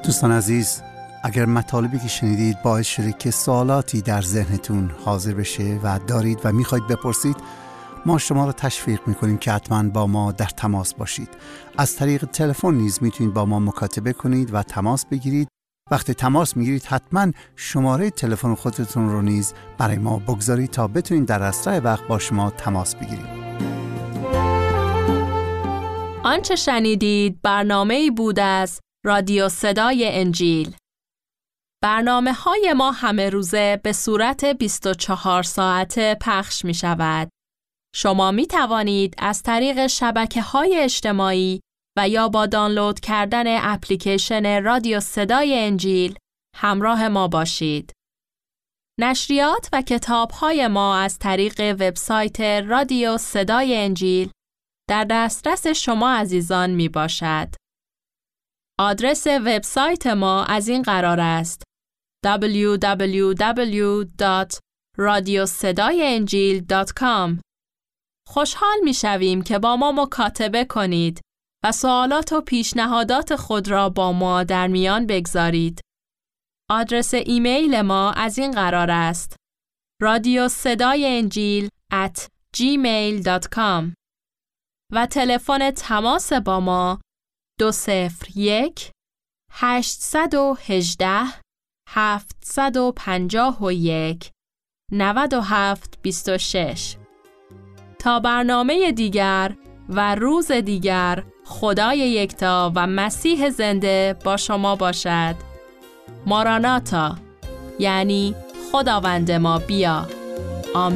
دوستان عزیز، اگر مطالبی که شنیدید باعث شده که سوالاتی در ذهنتون حاضر بشه و دارید و میخواید بپرسید، ما شما رو تشویق میکنیم که حتما با ما در تماس باشید. از طریق تلفن نیز میتونید با ما مکاتبه کنید و تماس بگیرید. وقتی تماس میگیرید حتما شماره تلفن خودتون رو نیز برای ما بگذارید تا بتونید در اسرع وقت با شما تماس بگیریم. آنچه شنیدید برنامه‌ای بود از رادیو صدای انجیل. برنامه‌های ما همه روزه به صورت 24 ساعته پخش می شود. شما می توانید از طریق شبکه‌های اجتماعی و یا با دانلود کردن اپلیکیشن رادیو صدای انجیل همراه ما باشید. نشریات و کتاب‌های ما از طریق وبسایت رادیو صدای انجیل در دسترس شما عزیزان می باشد. آدرس وبسایت ما از این قرار است: www.radiosedaienjil.com. خوشحال می شویم که با ما مکاتبه کنید و سوالات و پیشنهادات خود را با ما در میان بگذارید. آدرس ایمیل ما از این قرار است: radiosedaienjil@gmail.com. و تلفن تماس با ما 201 818 751 9726. تا برنامه دیگر و روز دیگر، خدای یکتا و مسیح زنده با شما باشد. ماراناتا، یعنی خداوند ما بیا.